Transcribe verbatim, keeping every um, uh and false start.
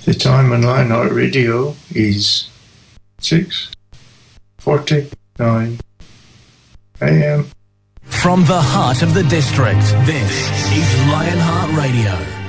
The time on Lionheart Radio is six forty-nine a.m. From the heart of the district, this is Lionheart Radio.